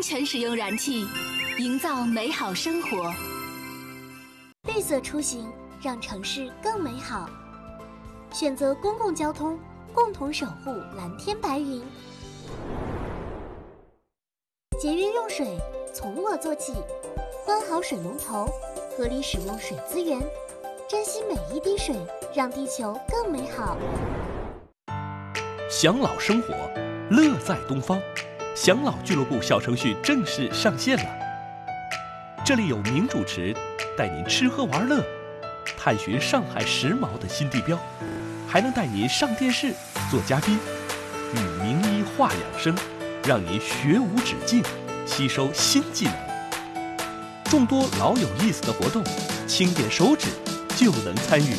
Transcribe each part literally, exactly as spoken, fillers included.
全使用燃气，营造美好生活。 绿色出行，让城市更美好。选择公共交通，共同守护蓝天白云。节约用水，从我做起。关好水龙头，合理使用水资源，珍惜每一滴水，让地球更美好。 享老生活，乐在东方。享老俱乐部小程序正式上线了。这里有名主持带您吃喝玩乐，探寻上海时髦的新地标，还能带您上电视做嘉宾，与名医话养生，让您学无止境，吸收新技能。众多老有意思的活动，轻点手指就能参与，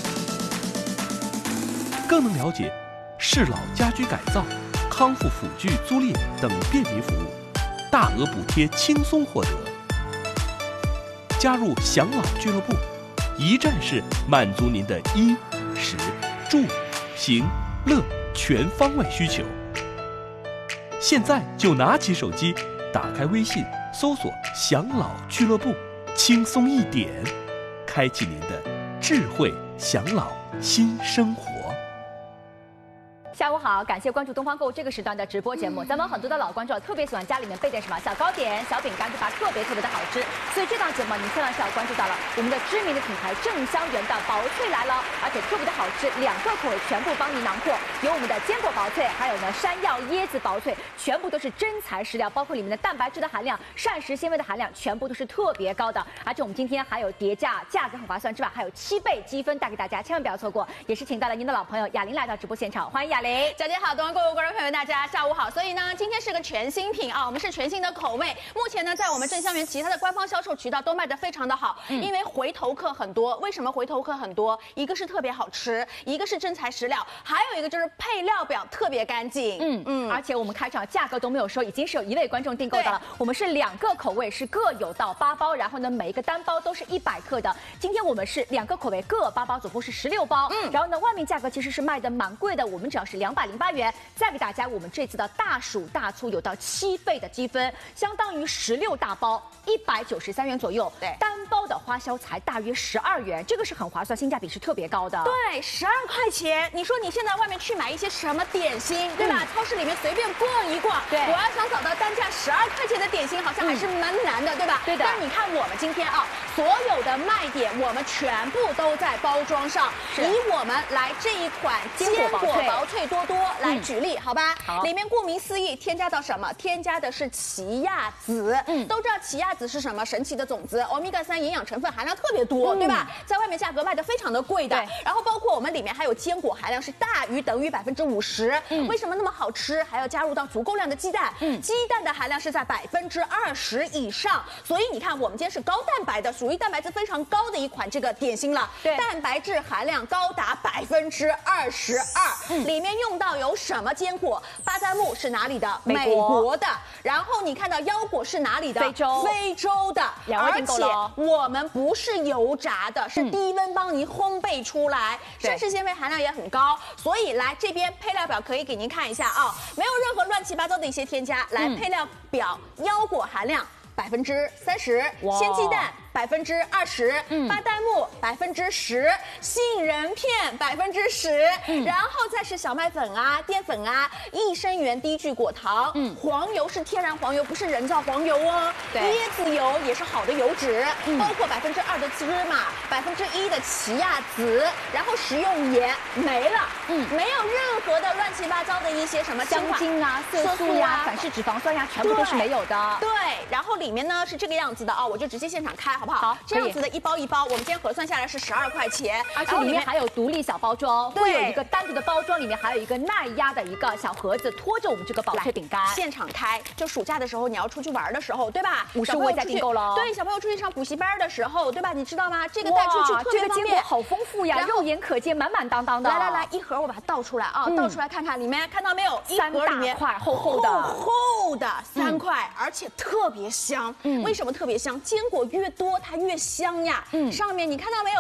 更能了解适老家居改造、康复辅具租赁等便民服务，大额补贴轻松获得。加入享老俱乐部，一站式满足您的衣、食、住、行、乐全方位需求。现在就拿起手机，打开微信，搜索享老俱乐部，轻松一点，开启您的智慧享老新生活。 下午好，感谢关注东方购物这个时段的直播节目。咱们很多的老观众特别喜欢家里面备点什么小糕点、小饼干，对吧？特别特别的好吃。所以这档节目您千万是要关注到了我们的知名的品牌正香园的薄脆来了，而且特别的好吃，两个口味全部帮您囊括，有我们的坚果薄脆，还有呢山药椰子薄脆，全部都是真材实料，包括里面的蛋白质的含量、膳食纤维的含量，全部都是特别高的。而且我们今天还有叠价，价格很划算之外，还有七倍积分带给大家，千万不要错过。也是请到了您的老朋友雅玲来到直播现场，欢迎雅玲。 小姐好，东方购物观众朋友大家下午好。所以呢，今天是个全新品啊，我们是全新的口味。目前呢，在我们正香园其他的官方销售渠道都卖得非常的好，嗯、因为回头客很多。为什么回头客很多？一个是特别好吃，一个是真材实料，还有一个就是配料表特别干净。 嗯嗯，而且我们开场价格都没有说，已经是有一位观众订购到了。我们是两个口味，是各有到八包，然后呢，每一个单包都是一百克的。今天我们是两个口味各八包，总共是十六包。嗯，然后呢，外面价格其实是卖的蛮贵的，我们只要是两百零八元。再给大家，我们这次的大薯大粗有到七倍的积分，相当于十六大包，一百九十三元左右。 对， 单包的花销才大约十二元，这个是很划算，性价比是特别高的。 对，十二块钱，你说你现在外面去买一些什么点心，对吧？嗯、超市里面随便逛一逛， 对， 我要想找到单价十二块钱的点心，好像还是蛮难的，嗯、对吧？ 对的。 但你看我们今天啊，所有的卖点我们全部都在包装上，以我们来这一款坚果薄脆多多来举例。嗯好吧， 好， 里面顾名思义，添加到什么？添加的是奇亚籽。嗯，都知道奇亚籽是什么？神奇的种子，欧米伽三营养成分含量特别多，嗯、对吧？在外面价格卖的非常的贵的。然后包括我们里面还有坚果含量是大于等于百分之五十。嗯，为什么那么好吃？还要加入到足够量的鸡蛋。嗯，鸡蛋的含量是在百分之二十以上。所以你看，我们今天是高蛋白的，属于蛋白质非常高的一款这个点心了。 对， 蛋白质含量高达百分之二十二。嗯，里面用到有什么坚果？巴旦木是哪里的？ 美国, 美国的。然后你看到腰果是哪里的？ 非洲。 非洲的。 而且我们不是油炸的，是低温帮您烘焙出来，膳食纤维含量也很高。所以来这边配料表可以给您看一下啊，没有任何乱七八糟的一些添加。来，配料表，腰果含量百分之三十，鲜鸡蛋。百分之二十，巴旦木百分之十，杏仁片百分之十，然后再是小麦粉啊、淀粉啊、益生元低聚果糖，嗯，黄油是天然黄油，不是人造黄油哦。 对， 椰子油也是好的油脂，嗯、包括百分之二的芝麻，百分之一的奇亚籽，然后食用盐没了，嗯，没有任何的乱七八糟的一些什么香精啊、色素呀、反式脂肪酸呀，全部都是没有的。 对，然后里面呢是这个样子的啊，我就直接现场开。好不好？ 好， 这样子的一包一包，我们今天核算下来是十二块钱， 而且里面还有独立小包装，会有一个单独的包装，里面还有一个耐压的一个小盒子，拖着我们这个薄脆饼干。 现场开，就暑假的时候你要出去玩的时候，对吧？ 五十五在订购了。 对，小朋友出去上补习班的时候，对吧？你知道吗？这个带出去特别方便。 这个坚果好丰富呀，肉眼可见，满满当当的。 来来来，一盒我把它倒出来啊，倒出来看看里面，看到没有？一盒里面块厚厚的， 厚厚的三块，而且特别香。为什么特别香？坚果越多它越香呀。嗯，上面你看到没有？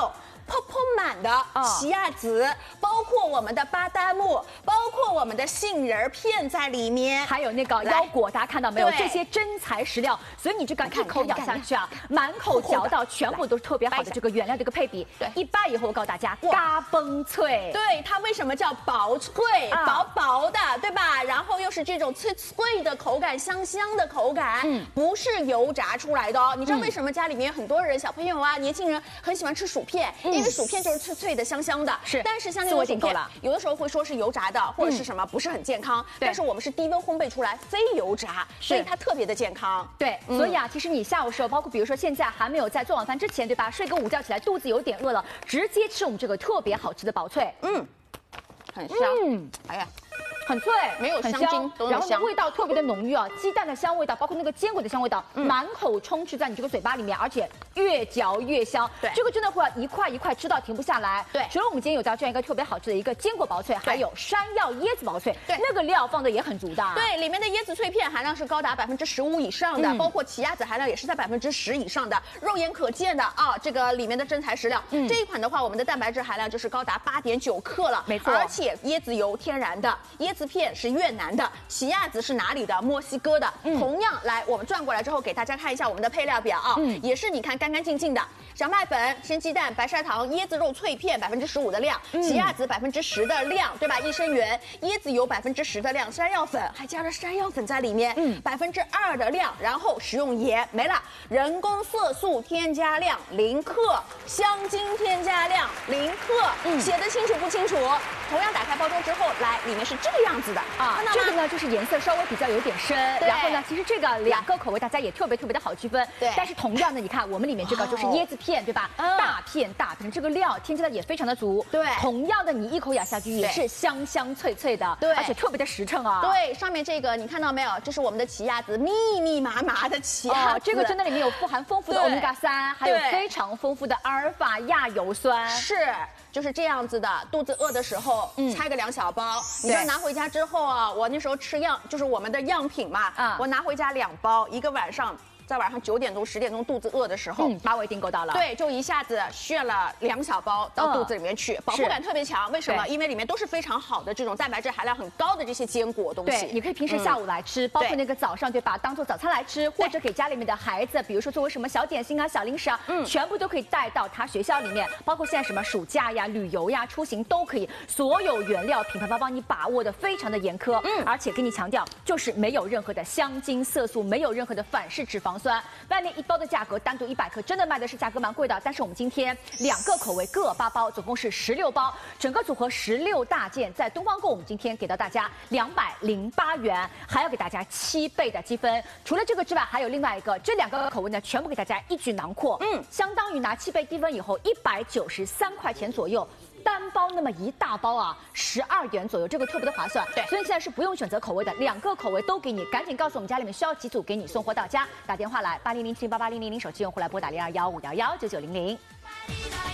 泡泡满的奇亚籽，包括我们的巴旦木，包括我们的杏仁片在里面， 还有那个腰果，大家看到没有？ 对这些真材实料，所以你这个一口咬下去啊，满口嚼到全部都是特别好的这个原料这个配比。 对， 一掰以后我告诉大家，嘎嘣脆。 对，它为什么叫薄脆？薄薄的，对吧？然后又是这种脆脆的口感，香香的口感，嗯，不是油炸出来的哦。你知道为什么家里面很多人小朋友啊、年轻人很喜欢吃薯片？因为薯片就是脆脆的、香香的。 是， 但是像那种薯片，有的时候会说是油炸的，或者是什么不是很健康。但是我们是低温烘焙出来，非油炸，所以它特别的健康。 对，所以啊，其实你下午时候，包括比如说现在还没有在做晚饭之前，对吧？睡个午觉起来，肚子有点饿了，直接吃我们这个特别好吃的薄脆。嗯， 很香。嗯，哎呀。 很脆， 没有香精， 然后味道特别的浓郁啊，鸡蛋的香味道，包括那个坚果的香味道，满口充斥在你这个嘴巴里面，而且越嚼越香。 对， 这个真的会一块一块吃到停不下来。 对， 除了我们今天有到这样一个特别好吃的一个坚果薄脆，还有山药椰子薄脆， 对， 那个料放的也很足的。 对，里面的椰子脆片含量是高达百分之十五以上的，包括奇亚籽含量也是在百分之十以上的，肉眼可见的啊，这个里面的真材实料。嗯，这一款的话，我们的蛋白质含量就是高达八点九克了， 没错， 而且椰子油天然的，椰子片是越南的，奇亚籽是哪里的？墨西哥的。嗯、同样，来我们转过来之后，给大家看一下我们的配料表啊，嗯、也是你看干干净净的，小麦粉、鲜鸡蛋、白砂糖、椰子肉脆片百分之十五的量，嗯、奇亚籽百分之十的量，对吧？益生元、椰子油百分之十的量，山药粉还加了山药粉在里面，嗯，百分之二的量，然后食用盐没了，人工色素添加量零克，香精添加量零克，嗯，写得清楚不清楚？同样打开包装之后，来里面是这个样子的啊。 这个呢，就是颜色稍微比较有点深，然后呢，其实这个两个口味大家也特别特别的好区分。 对， 但是同样的，你看我们里面这个就是椰子片，对吧？大片大片，这个料添加的也非常的足。 对， 同样的，你一口咬下去也是香香脆脆的， 对， 而且特别的实诚啊。 对，上面这个你看到没有？这是我们的奇亚籽，密密麻麻的奇亚籽。 这个真的里面有富含丰富的欧米伽三，还有非常丰富的阿尔法亚油酸。 是。就是这样子的，肚子饿的时候，嗯，拆个两小包，你就拿回家之后啊，我那时候吃样，就是我们的样品嘛，啊，我拿回家两包，一个晚上。在晚上九点钟、十点钟肚子饿的时候， 嗯，把我一定够到了。 对，就一下子炫了两小包到肚子里面去，嗯、保护感特别强。为什么？因为里面都是非常好的这种蛋白质含量很高的这些坚果东西。 对，你可以平时下午来吃，嗯、包括那个早上对吧，当做早餐来吃，或者给家里面的孩子，比如说作为什么小点心啊、小零食啊，嗯，全部都可以带到他学校里面。包括现在什么暑假呀、旅游呀、出行都可以，所有原料品牌方帮你把握的非常的严苛，嗯，而且跟你强调就是没有任何的香精、色素，没有任何的反式脂肪酸，外面。一包的价格单独一百克，真的卖的是价格蛮贵的。但是我们今天两个口味各八包，总共是十六包，整个组合十六大件，在东方购我们今天给到大家两百零八元，还要给大家七倍的积分。除了这个之外，还有另外一个，这两个口味呢，全部给大家一举囊括，嗯，相当于拿七倍积分以后一百九十三块钱左右。单包那么一大包啊，十二元左右，这个特别的划算。对，所以现在是不用选择口味的，两个口味都给你，赶紧告诉我们家里面需要几组，给你送货到家。打电话来八零零七八八零零零，手机用户来拨打零二幺五幺幺九九零零。